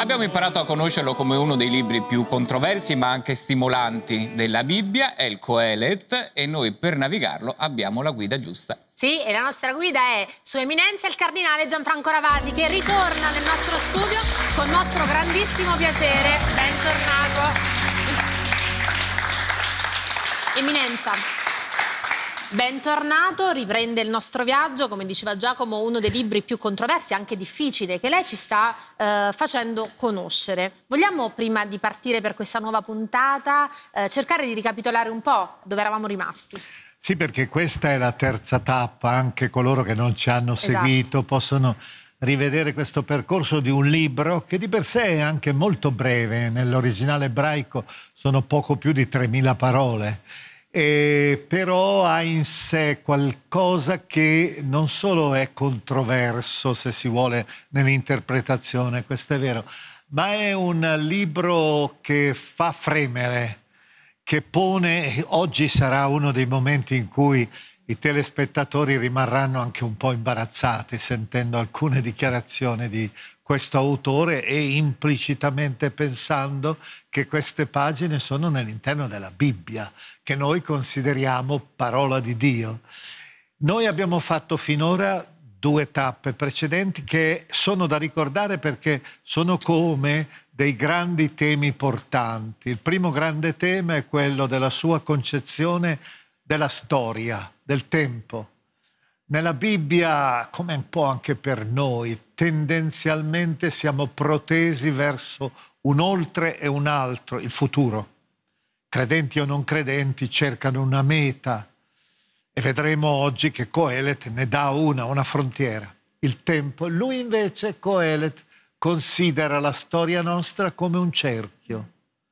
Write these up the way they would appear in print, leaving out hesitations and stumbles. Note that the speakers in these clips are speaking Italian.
Abbiamo imparato a conoscerlo come uno dei libri più controversi ma anche stimolanti della Bibbia, è il Coelet, e noi per navigarlo abbiamo la guida giusta. Sì, e la nostra guida è Sua Eminenza il Cardinale Gianfranco Ravasi, che ritorna nel nostro studio con nostro grandissimo piacere. Bentornato. Eminenza, bentornato, riprende il nostro viaggio, come diceva Giacomo, uno dei libri più controversi, anche difficile, che lei ci sta facendo conoscere. Vogliamo, prima di partire per questa nuova puntata, cercare di ricapitolare un po' dove eravamo rimasti? Sì, perché questa è la terza tappa, anche coloro che non ci hanno seguito possono rivedere questo percorso di un libro che di per sé è anche molto breve, nell'originale ebraico sono poco più di 3000 parole, però ha in sé qualcosa che non solo è controverso, se si vuole, nell'interpretazione, questo è vero, ma è un libro che fa fremere, che pone, oggi sarà uno dei momenti in cui i telespettatori rimarranno anche un po' imbarazzati sentendo alcune dichiarazioni di questo autore e implicitamente pensando che queste pagine sono nell'interno della Bibbia, che noi consideriamo parola di Dio. Noi abbiamo fatto finora 2 tappe precedenti che sono da ricordare perché sono come dei grandi temi portanti. Il primo grande tema è quello della sua concezione della storia, del tempo. Nella Bibbia, come un po' anche per noi, tendenzialmente siamo protesi verso un oltre e un altro, il futuro. Credenti o non credenti cercano una meta e vedremo oggi che Coelet ne dà una frontiera, il tempo. Lui invece, Coelet, considera la storia nostra come un cerchio,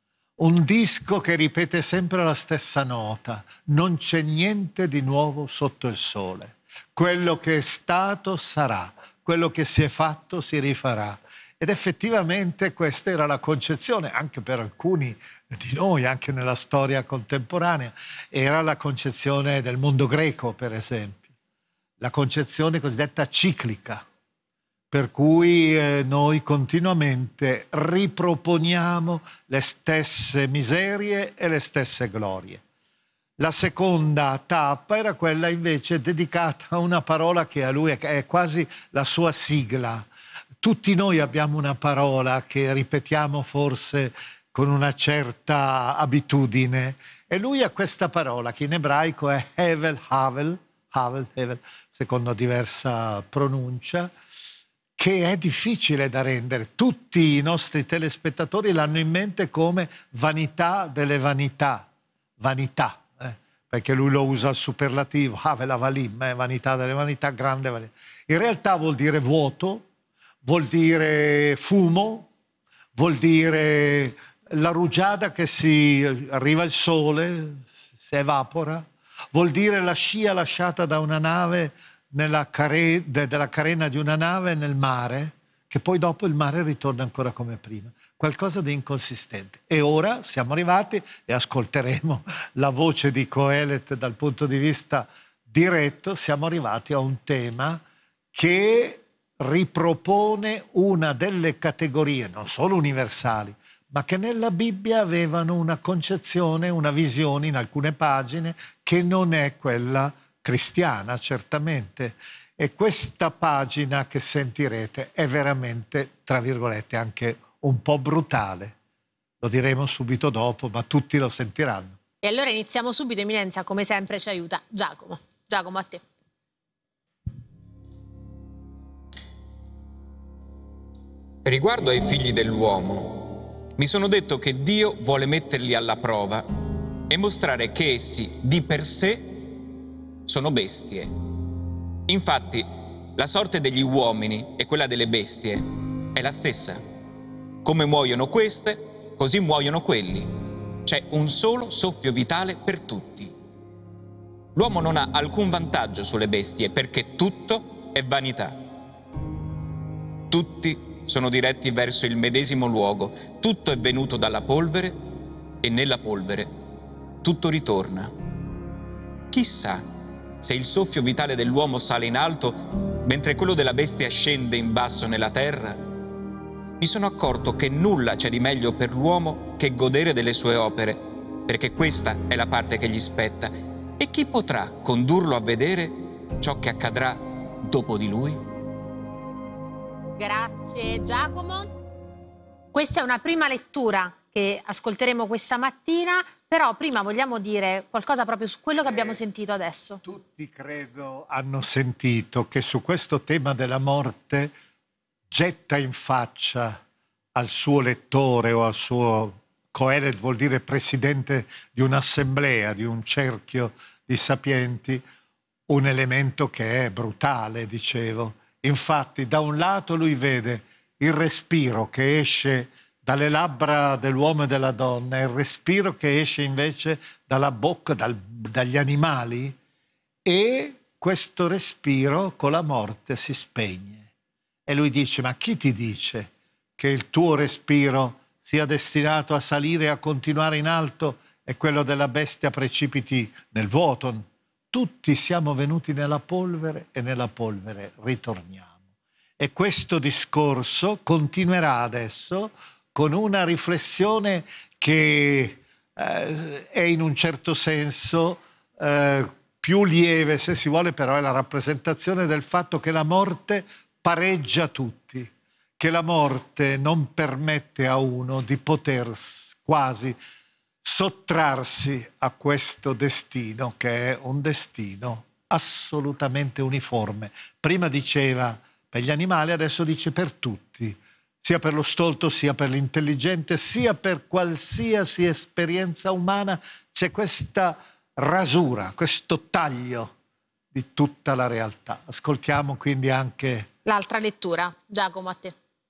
un disco che ripete sempre la stessa nota. Non c'è niente di nuovo sotto il sole. Quello che è stato sarà, quello che si è fatto si rifarà. Ed effettivamente questa era la concezione, anche per alcuni di noi, anche nella storia contemporanea, era la concezione del mondo greco, per esempio, la concezione cosiddetta ciclica, per cui noi continuamente riproponiamo le stesse miserie e le stesse glorie. La seconda tappa era quella invece dedicata a una parola che a lui è quasi la sua sigla. Tutti noi abbiamo una parola che ripetiamo forse con una certa abitudine e lui ha questa parola che in ebraico è Hevel, Hevel, secondo diversa pronuncia, che è difficile da rendere. Tutti i nostri telespettatori l'hanno in mente come vanità delle vanità, vanità, perché lui lo usa al superlativo, Havel Avalim, vanità delle vanità, grande vanità. In realtà vuol dire vuoto, vuol dire fumo, vuol dire la rugiada che si arriva il sole, si evapora, vuol dire la scia lasciata da una nave della carena di una nave nel mare, che poi dopo il mare ritorna ancora come prima. Qualcosa di inconsistente. E ora siamo arrivati e ascolteremo la voce di Coelet dal punto di vista diretto, siamo arrivati a un tema che ripropone una delle categorie, non solo universali, ma che nella Bibbia avevano una concezione, una visione in alcune pagine che non è quella cristiana, certamente. E questa pagina che sentirete è veramente, tra virgolette, anche un po' brutale. Lo diremo subito dopo, ma tutti lo sentiranno. E allora iniziamo subito, Eminenza, come sempre ci aiuta Giacomo. Giacomo, a te. Riguardo ai figli dell'uomo, mi sono detto che Dio vuole metterli alla prova e mostrare che essi, di per sé, sono bestie. Infatti, la sorte degli uomini e quella delle bestie è la stessa. Come muoiono queste, così muoiono quelli. C'è un solo soffio vitale per tutti. L'uomo non ha alcun vantaggio sulle bestie perché tutto è vanità. Tutti sono diretti verso il medesimo luogo. Tutto è venuto dalla polvere e nella polvere tutto ritorna. Chissà se il soffio vitale dell'uomo sale in alto mentre quello della bestia scende in basso nella terra. mi sono accorto che nulla c'è di meglio per l'uomo che godere delle sue opere, perché questa è la parte che gli spetta. E chi potrà condurlo a vedere ciò che accadrà dopo di lui? Grazie Giacomo. Questa è una prima lettura che ascolteremo questa mattina, però prima vogliamo dire qualcosa proprio su quello che abbiamo sentito adesso. Tutti credo hanno sentito che su questo tema della morte getta in faccia al suo lettore o al suo Coelet, vuol dire presidente di un'assemblea, di un cerchio di sapienti, un elemento che è brutale, dicevo. Infatti, da un lato lui vede il respiro che esce dalle labbra dell'uomo e della donna, il respiro che esce invece dalla bocca, dagli animali, e questo respiro con la morte si spegne. E lui dice: ma chi ti dice che il tuo respiro sia destinato a salire e a continuare in alto e quello della bestia precipiti nel vuoto? Tutti siamo venuti nella polvere e nella polvere ritorniamo. E questo discorso continuerà adesso con una riflessione che è in un certo senso più lieve, se si vuole, però è la rappresentazione del fatto che la morte pareggia tutti, che la morte non permette a uno di poter quasi sottrarsi a questo destino, che è un destino assolutamente uniforme. Prima diceva per gli animali, adesso dice per tutti, sia per lo stolto, sia per l'intelligente, sia per qualsiasi esperienza umana. C'è questa rasura, questo taglio di tutta la realtà. Ascoltiamo quindi anche l'altra lettura. Giacomo, a te.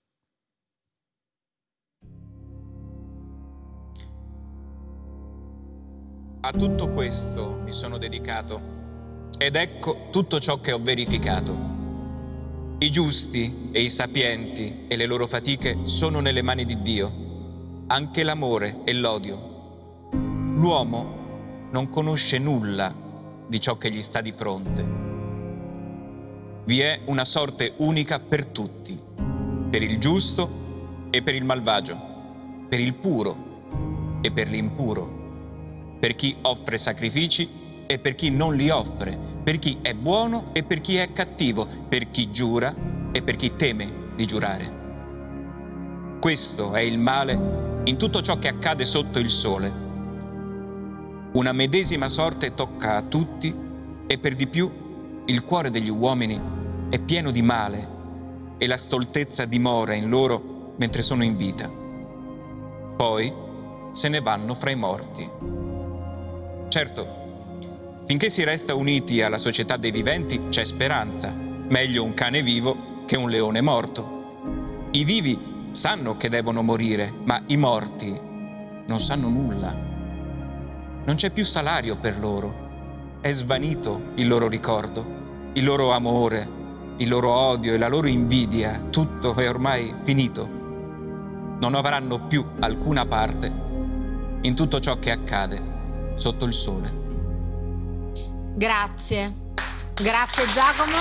A tutto questo mi sono dedicato, ed ecco tutto ciò che ho verificato. I giusti e i sapienti e le loro fatiche sono nelle mani di Dio, anche l'amore e l'odio. L'uomo non conosce nulla di ciò che gli sta di fronte. Vi è una sorte unica per tutti, per il giusto e per il malvagio, per il puro e per l'impuro, per chi offre sacrifici e per chi non li offre, per chi è buono e per chi è cattivo, per chi giura e per chi teme di giurare. Questo è il male in tutto ciò che accade sotto il sole. Una medesima sorte tocca a tutti e per di più il cuore degli uomini è pieno di male e la stoltezza dimora in loro mentre sono in vita. Poi se ne vanno fra i morti. Certo, finché si resta uniti alla società dei viventi c'è speranza. Meglio un cane vivo che un leone morto. I vivi sanno che devono morire, ma i morti non sanno nulla. Non c'è più salario per loro. È svanito il loro ricordo, il loro amore, il loro odio e la loro invidia. Tutto è ormai finito. Non avranno più alcuna parte in tutto ciò che accade sotto il sole. Grazie. Grazie Giacomo.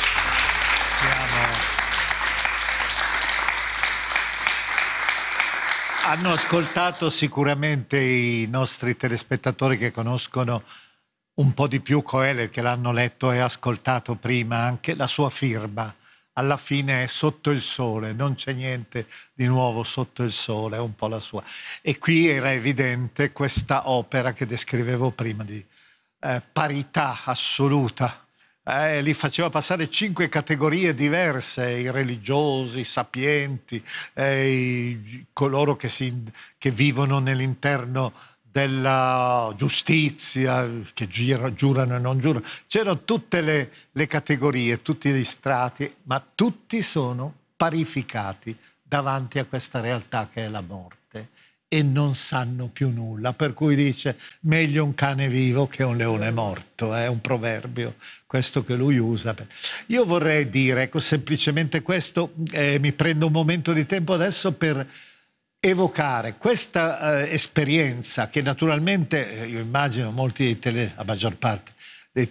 Hanno ascoltato sicuramente i nostri telespettatori che conoscono un po' di più Coelet, che l'hanno letto e ascoltato prima, anche la sua firma. Alla fine è sotto il sole, non c'è niente di nuovo sotto il sole, è un po' la sua. E qui era evidente questa opera che descrivevo prima di parità assoluta. Li faceva passare 5 categorie diverse: i religiosi, i sapienti, coloro che vivono nell'interno della giustizia, che giurano e non giurano. C'erano tutte le categorie, tutti gli strati, ma tutti sono parificati davanti a questa realtà che è la morte e non sanno più nulla, per cui dice meglio un cane vivo che un leone morto, è un proverbio questo che lui usa. Io vorrei dire, ecco, semplicemente questo, mi prendo un momento di tempo adesso per evocare questa esperienza che naturalmente io immagino molti la maggior parte dei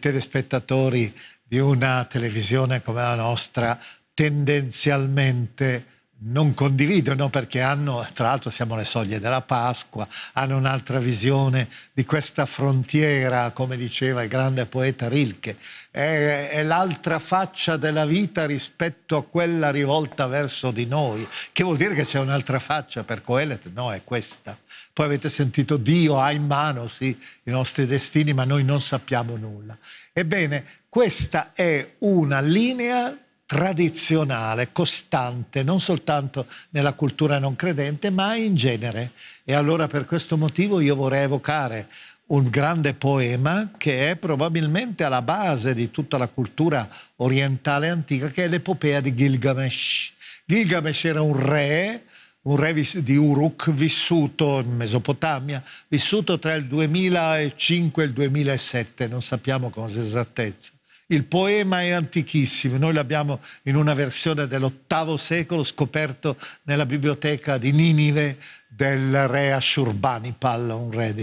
telespettatori di una televisione come la nostra tendenzialmente non condividono perché hanno, tra l'altro siamo alle soglie della Pasqua, hanno un'altra visione di questa frontiera, come diceva il grande poeta Rilke, è l'altra faccia della vita rispetto a quella rivolta verso di noi, che vuol dire che c'è un'altra faccia per Coelet? No, è questa. Poi avete sentito Dio ha in mano, sì, i nostri destini, ma noi non sappiamo nulla. Ebbene, questa è una linea tradizionale, costante, non soltanto nella cultura non credente, ma in genere. E allora per questo motivo io vorrei evocare un grande poema che è probabilmente alla base di tutta la cultura orientale antica, che è l'epopea di Gilgamesh. Gilgamesh era un re di Uruk, vissuto in Mesopotamia, vissuto tra il 2005 e il 2007, non sappiamo con esattezza. Il poema è antichissimo, noi l'abbiamo in una versione dell'VIII secolo, scoperto nella biblioteca di Ninive del re Ashurbanipal, un re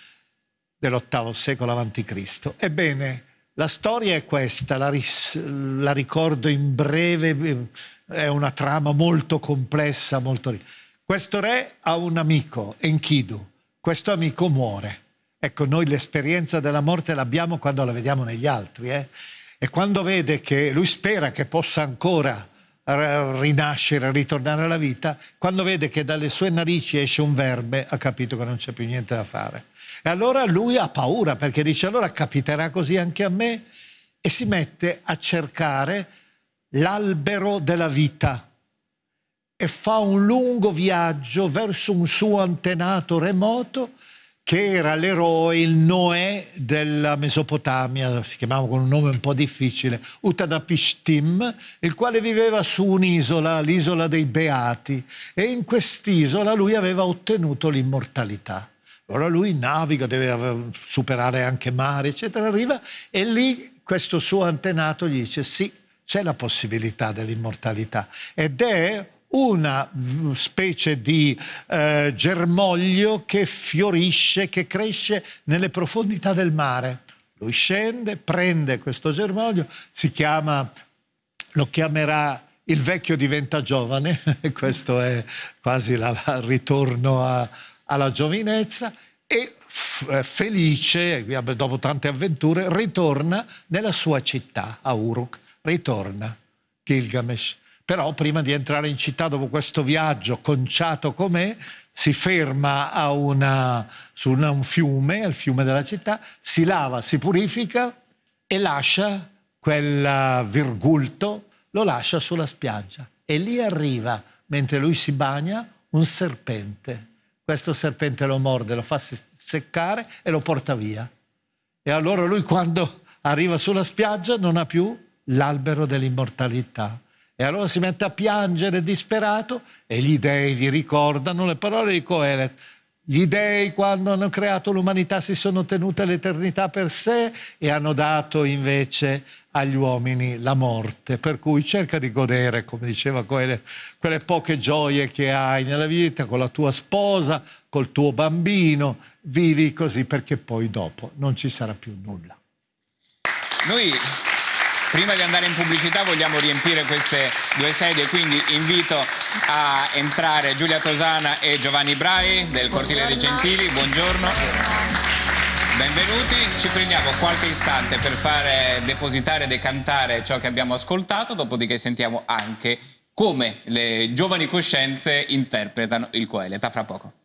dell'VIII secolo a.C. Ebbene, la storia è questa, la ricordo in breve, è una trama molto complessa, molto... Questo re ha un amico, Enkidu, questo amico muore. Ecco, noi l'esperienza della morte l'abbiamo quando la vediamo negli altri, E quando vede che lui spera che possa ancora rinascere, ritornare alla vita, quando vede che dalle sue narici esce un verme, ha capito che non c'è più niente da fare. E allora lui ha paura, perché dice allora capiterà così anche a me, e si mette a cercare l'albero della vita e fa un lungo viaggio verso un suo antenato remoto che era l'eroe, il Noè della Mesopotamia, si chiamava con un nome un po' difficile, Utanapishtim, il quale viveva su un'isola, l'isola dei Beati, e in quest'isola lui aveva ottenuto l'immortalità. Allora lui naviga, deve superare anche mare, eccetera, arriva e lì questo suo antenato gli dice sì, c'è la possibilità dell'immortalità ed è una specie di germoglio che fiorisce, che cresce nelle profondità del mare. Lui scende, prende questo germoglio, lo chiamerà il vecchio diventa giovane, questo è quasi il ritorno alla giovinezza, e felice, dopo tante avventure, ritorna nella sua città, a Uruk, ritorna Gilgamesh. Però prima di entrare in città, dopo questo viaggio conciato com'è, si ferma su un fiume, il fiume della città, si lava, si purifica e lascia quel virgulto, lo lascia sulla spiaggia. E lì arriva, mentre lui si bagna, un serpente. Questo serpente lo morde, lo fa seccare e lo porta via. E allora lui, quando arriva sulla spiaggia, non ha più l'albero dell'immortalità. E allora si mette a piangere disperato e gli dei gli ricordano le parole di Coelet. Gli dei, quando hanno creato l'umanità, si sono tenute l'eternità per sé e hanno dato invece agli uomini la morte. Per cui cerca di godere, come diceva Coelet, quelle poche gioie che hai nella vita, con la tua sposa, col tuo bambino. Vivi così perché poi dopo non ci sarà più nulla. Noi... Prima di andare in pubblicità vogliamo riempire queste due sedie, quindi invito a entrare Giulia Tosana e Giovanni Brai del Cortile dei Gentili. Buongiorno. Benvenuti. Ci prendiamo qualche istante per fare depositare e decantare ciò che abbiamo ascoltato, dopodiché sentiamo anche come le giovani coscienze interpretano il Coelet. A fra poco.